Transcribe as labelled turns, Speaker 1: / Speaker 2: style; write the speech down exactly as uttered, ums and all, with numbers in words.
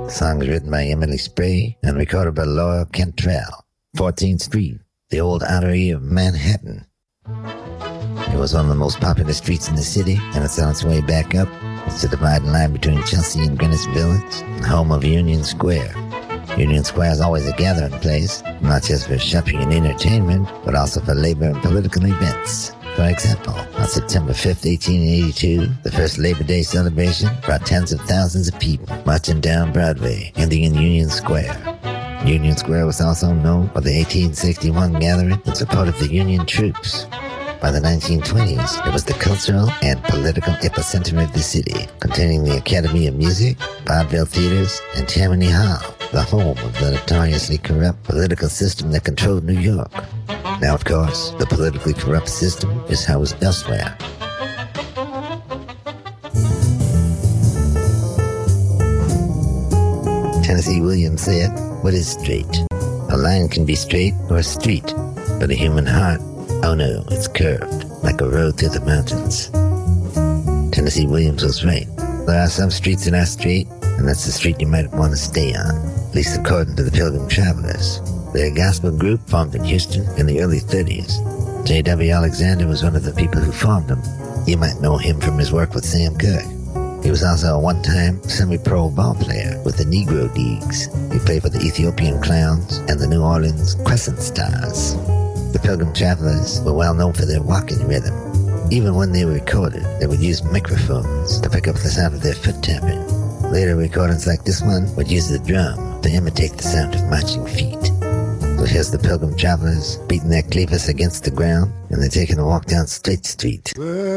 Speaker 1: The song was written by Emily Spray and recorded by Laura Cantrell. fourteenth Street, the old artery of Manhattan. It was one of the most popular streets in the city, and it's on its way back up. It's the dividing line between Chelsea and Greenwich Village, home of Union Square. Union Square is always a gathering place, not just for shopping and entertainment, but also for labor and political events. For example, on September fifth, eighteen eighty-two, the first Labor Day celebration brought tens of thousands of people marching down Broadway, ending in Union Square. Union Square was also known for the eighteen sixty-one gathering in support of the Union troops. By the nineteen twenties, it was the cultural and political epicenter of the city, containing the Academy of Music, vaudeville theaters, and Tammany Hall, the home of the notoriously corrupt political system that controlled New York. Now, of course, the politically corrupt system is housed elsewhere. Tennessee Williams said, "What is straight? A line can be straight or a street, but a human heart, oh no, it's curved, like a road through the mountains." Tennessee Williams was right. There are some streets that are straight, and that's the street you might want to stay on, at least according to the Pilgrim Travelers. They're a gospel group formed in Houston in the early thirties. J W Alexander was one of the people who formed them. You might know him from his work with Sam Cooke. He was also a one-time semi-pro ball player with the Negro Leagues. He played for the Ethiopian Clowns and the New Orleans Crescent Stars. The Pilgrim Travelers were well known for their walking rhythm. Even when they were recorded, they would use microphones to pick up the sound of their foot tapping. Later recordings like this one would use the drum to imitate the sound of marching feet. So here's the Pilgrim Travelers beating their cleavers against the ground, and they're taking a walk down State Street.